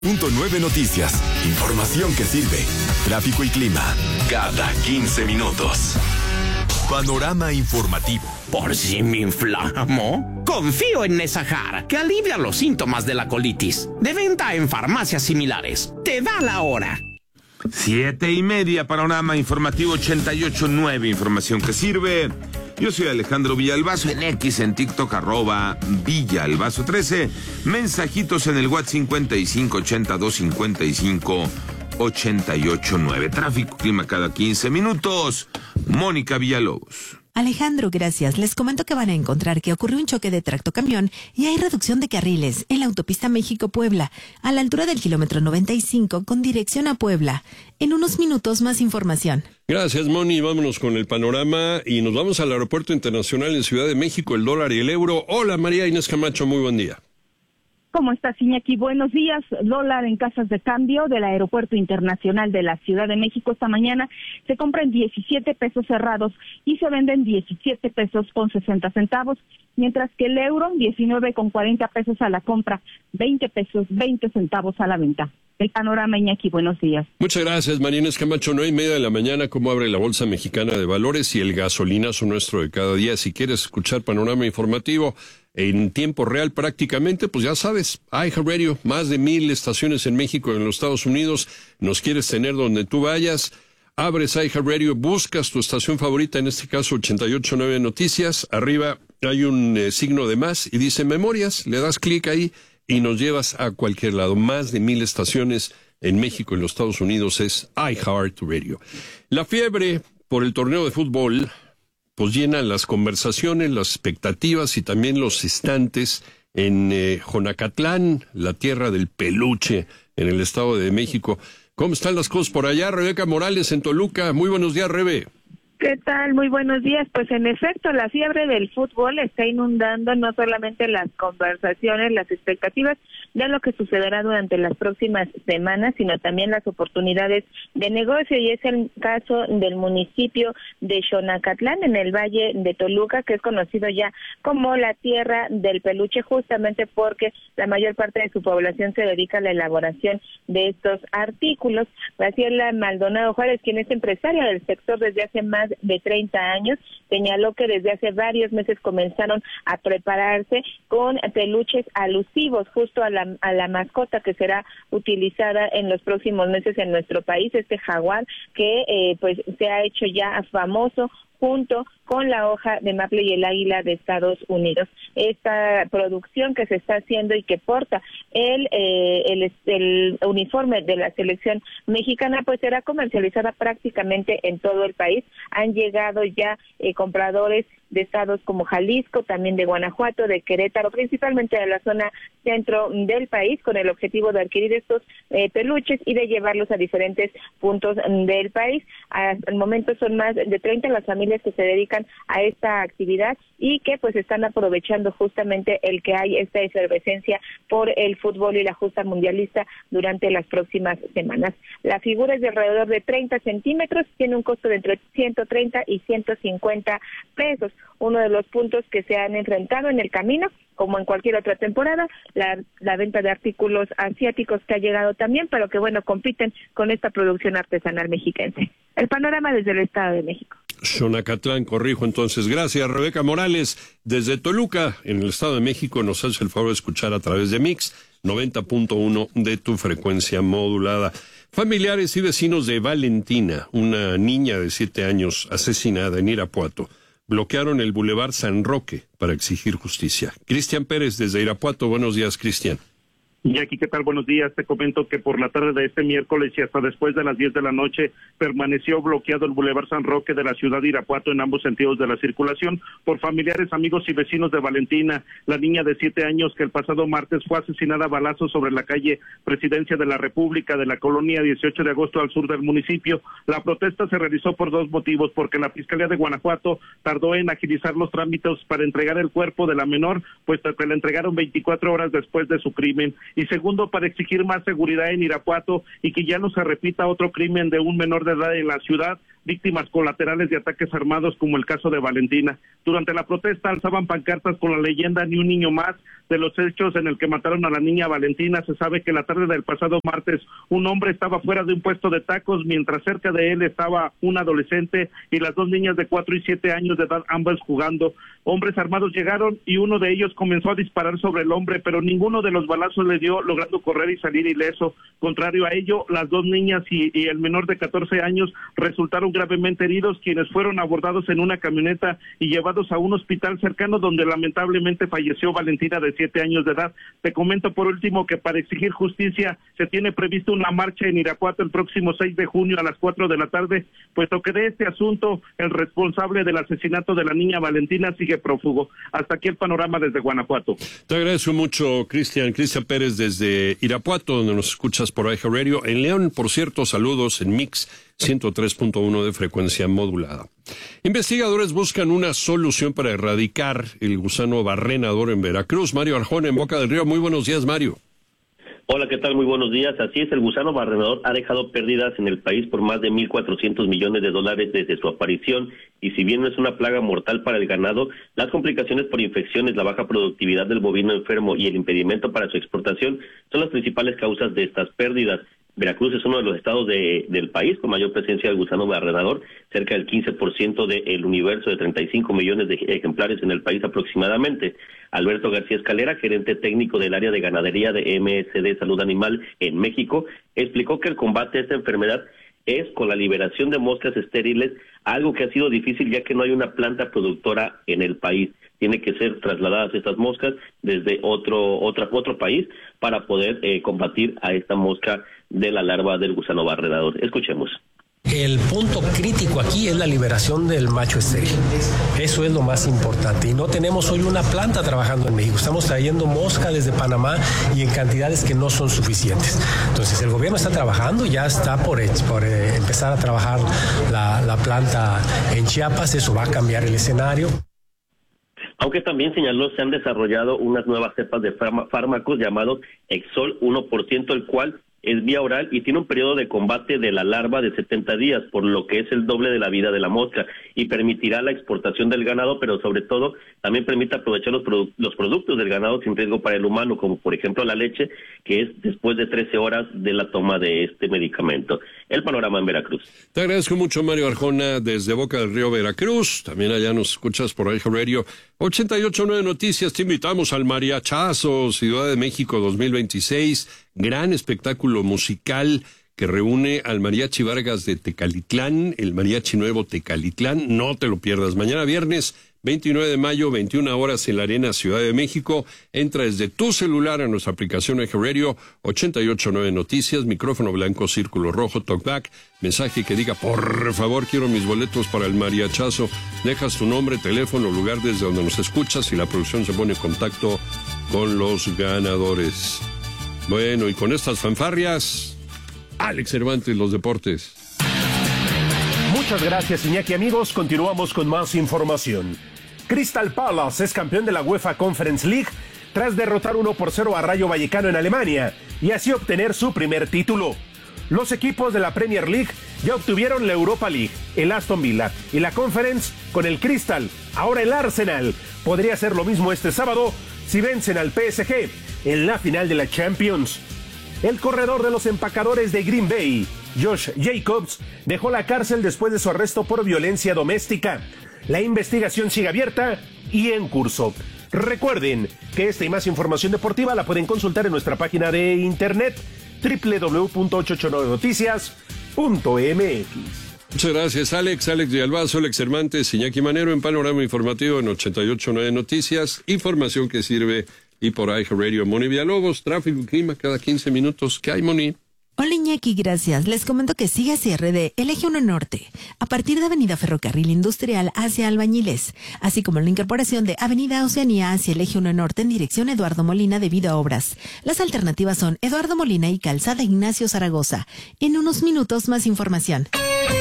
.9 Noticias. Información que sirve. Tráfico y clima. Cada 15 minutos. Panorama informativo. ¿Por si me inflamo? Confío en Nesahar, que alivia los síntomas de la colitis. De venta en farmacias similares. Te da la hora. 7:30, Panorama informativo 88.9, información que sirve. Yo soy Alejandro Villalbazo, en X, en TikTok, @Villalbazo13. Mensajitos en el WhatsApp 55825588.9. Tráfico, clima cada 15 minutos. Mónica Villalobos. Alejandro, gracias. Les comento que van a encontrar que ocurrió un choque de tractocamión y hay reducción de carriles en la autopista México-Puebla, a la altura del kilómetro 95 con dirección a Puebla. En unos minutos más información. Gracias, Moni. Vámonos con el panorama y nos vamos al Aeropuerto Internacional en Ciudad de México, el dólar y el euro. Hola, María Inés Camacho, muy buen día. ¿Cómo estás, Iñaki? Buenos días. Dólar en casas de cambio del Aeropuerto Internacional de la Ciudad de México esta mañana se compra en 17 pesos cerrados y se vende en 17 pesos con 60 centavos, mientras que el euro 19,40 pesos a la compra, 20 pesos 20 centavos a la venta. El panorama, Iñaki, buenos días. Muchas gracias, María Inés Camacho. 9:30 de la mañana, ¿cómo abre la Bolsa Mexicana de Valores y el gasolinazo nuestro de cada día? Si quieres escuchar panorama informativo en tiempo real prácticamente, pues ya sabes, iHeartRadio, más de 1,000 estaciones en México y en los Estados Unidos. Nos quieres tener donde tú vayas, abres iHeartRadio, buscas tu estación favorita, en este caso 88.9 Noticias, arriba hay un signo de más y dice Memorias, le das clic ahí y nos llevas a cualquier lado. Más de 1,000 estaciones en México y en los Estados Unidos es iHeartRadio. La fiebre por el torneo de fútbol pues llena las conversaciones, las expectativas y también los estantes en Jonacatlán, la tierra del peluche en el Estado de México. ¿Cómo están las cosas por allá? Rebeca Morales en Toluca. Muy buenos días, Rebe. ¿Qué tal? Muy buenos días. Pues en efecto, la fiebre del fútbol está inundando no solamente las conversaciones, las expectativas de lo que sucederá durante las próximas semanas, sino también las oportunidades de negocio, y es el caso del municipio de Xonacatlán, en el Valle de Toluca, que es conocido ya como la tierra del peluche, justamente porque la mayor parte de su población se dedica a la elaboración de estos artículos. Graciela Maldonado Juárez, quien es empresaria del sector desde hace más de 30 años, señaló que desde hace varios meses comenzaron a prepararse con peluches alusivos justo a la mascota que será utilizada en los próximos meses en nuestro país, este jaguar que pues se ha hecho ya famoso junto con la hoja de maple y el águila de Estados Unidos. Esta producción que se está haciendo y que porta el uniforme de la selección mexicana, pues será comercializada prácticamente en todo el país. Han llegado ya compradores de estados como Jalisco, también de Guanajuato, de Querétaro, principalmente de la zona centro del país, con el objetivo de adquirir estos peluches y de llevarlos a diferentes puntos del país. Hasta el momento son más de 30 las familias que se dedican a esta actividad y que pues están aprovechando justamente el que hay esta efervescencia por el fútbol y la justa mundialista durante las próximas semanas. La figura es de alrededor de 30 centímetros, tiene un costo de entre 130 y 150 pesos. Uno de los puntos que se han enfrentado en el camino, como en cualquier otra temporada, la venta de artículos asiáticos que ha llegado también, pero que bueno, compiten con esta producción artesanal mexiquense. El panorama desde el Estado de México. Xonacatlán, corrijo entonces. Gracias, Rebeca Morales. Desde Toluca, en el Estado de México, nos hace el favor de escuchar a través de Mix 90.1 de tu frecuencia modulada. Familiares y vecinos de Valentina, una niña de 7 años asesinada en Irapuato, bloquearon el Boulevard San Roque para exigir justicia. Cristian Pérez desde Irapuato. Buenos días, Cristian. Y aquí, ¿qué tal? Buenos días. Te comento que por la tarde de este miércoles y hasta después de las 10 de la noche permaneció bloqueado el Boulevard San Roque de la ciudad de Irapuato en ambos sentidos de la circulación por familiares, amigos y vecinos de Valentina, la niña de 7 años que el pasado martes fue asesinada a balazos sobre la calle Presidencia de la República de la colonia 18 de agosto al sur del municipio. La protesta se realizó por dos motivos: porque la Fiscalía de Guanajuato tardó en agilizar los trámites para entregar el cuerpo de la menor, puesto que la entregaron 24 horas después de su crimen, y segundo, para exigir más seguridad en Irapuato y que ya no se repita otro crimen de un menor de edad en la ciudad, víctimas colaterales de ataques armados como el caso de Valentina. Durante la protesta alzaban pancartas con la leyenda "Ni un niño más". De los hechos en el que mataron a la niña Valentina, se sabe que la tarde del pasado martes un hombre estaba fuera de un puesto de tacos, mientras cerca de él estaba un adolescente y las dos niñas de 4 y 7 años de edad, ambas jugando. Hombres armados llegaron y uno de ellos comenzó a disparar sobre el hombre, pero ninguno de los balazos le dio, logrando correr y salir ileso. Contrario a ello, las dos niñas y el menor de 14 años resultaron gravemente heridos, quienes fueron abordados en una camioneta y llevados a un hospital cercano, donde lamentablemente falleció Valentina, de 7 años de edad. Te comento por último que para exigir justicia se tiene previsto una marcha en Irapuato el próximo 6 de junio a las 4 de la tarde, puesto que de este asunto el responsable del asesinato de la niña Valentina sigue prófugo. Hasta aquí el panorama desde Guanajuato. Te agradezco mucho, Cristian Pérez desde Irapuato, donde nos escuchas por AIJA Radio. En León, por cierto, saludos en Mix 103.1 de frecuencia modulada. Investigadores buscan una solución para erradicar el gusano barrenador en Veracruz. Mario Arjona, en Boca del Río. Muy buenos días, Mario. Hola, ¿qué tal? Muy buenos días. Así es, el gusano barrenador ha dejado pérdidas en el país por más de 1.400 millones de dólares desde su aparición, y si bien no es una plaga mortal para el ganado, las complicaciones por infecciones, la baja productividad del bovino enfermo y el impedimento para su exportación son las principales causas de estas pérdidas. Veracruz es uno de los estados del país con mayor presencia del gusano barrenador, cerca del 15% del universo de 35 millones de ejemplares en el país aproximadamente. Alberto García Escalera, gerente técnico del área de ganadería de MSD Salud Animal en México, explicó que el combate a esta enfermedad es con la liberación de moscas estériles, algo que ha sido difícil ya que no hay una planta productora en el país. Tiene que ser trasladadas estas moscas desde otro país para poder combatir a esta mosca de la larva del gusano barrenador. Escuchemos. El punto crítico aquí es la liberación del macho estéril. Eso es lo más importante. Y no tenemos hoy una planta trabajando en México. Estamos trayendo mosca desde Panamá y en cantidades que no son suficientes. Entonces el gobierno está trabajando, ya está por empezar a trabajar la planta en Chiapas. Eso va a cambiar el escenario. Aunque también señaló, se han desarrollado unas nuevas cepas de fármacos llamados Exol 1%, el cual es vía oral y tiene un periodo de combate de la larva de 70 días, por lo que es el doble de la vida de la mosca, y permitirá la exportación del ganado, pero sobre todo también permite aprovechar los productos del ganado sin riesgo para el humano, como por ejemplo la leche, que es después de 13 horas de la toma de este medicamento. El panorama en Veracruz. Te agradezco mucho, Mario Arjona, desde Boca del Río, Veracruz. También allá nos escuchas por AIJA Radio 88.9 Noticias. Te invitamos al Mariachazo Ciudad de México 2026, gran espectáculo musical que reúne al Mariachi Vargas de Tecalitlán, el Mariachi Nuevo Tecalitlán. No te lo pierdas. Mañana viernes 29 de mayo, 21 horas en la Arena Ciudad de México. Entra desde tu celular a nuestra aplicación AIJA Radio 88.9 Noticias, micrófono blanco, círculo rojo, talkback, mensaje que diga, por favor, quiero mis boletos para el mariachazo. Dejas tu nombre, teléfono, lugar desde donde nos escuchas y la producción se pone en contacto con los ganadores. Bueno, y con estas fanfarrias, Alex Cervantes, los deportes. Muchas gracias, Iñaki. Amigos, continuamos con más información. Crystal Palace es campeón de la UEFA Conference League tras derrotar 1-0 a Rayo Vallecano en Alemania y así obtener su primer título. Los equipos de la Premier League ya obtuvieron la Europa League, el Aston Villa y la Conference con el Crystal. Ahora el Arsenal podría hacer lo mismo este sábado si vencen al PSG en la final de la Champions. El corredor de los empacadores de Green Bay, Josh Jacobs, dejó la cárcel después de su arresto por violencia doméstica. La investigación sigue abierta y en curso. Recuerden que esta y más información deportiva la pueden consultar en nuestra página de internet www.889noticias.mx. Muchas gracias, Alex Villalbazo, Alex Cervantes, Iñaki Manero en Panorama Informativo en 88.9 Noticias, información que sirve, y por AIJA Radio. Moni Villalobos, tráfico y clima cada 15 minutos. ¿Qué hay, Moni? Hola, Iñaki, gracias. Les comento que sigue cierre de el Eje 1 Norte, a partir de Avenida Ferrocarril Industrial hacia Albañiles, así como la incorporación de Avenida Oceanía hacia el Eje 1 Norte en dirección Eduardo Molina debido a obras. Las alternativas son Eduardo Molina y Calzada Ignacio Zaragoza. En unos minutos más información.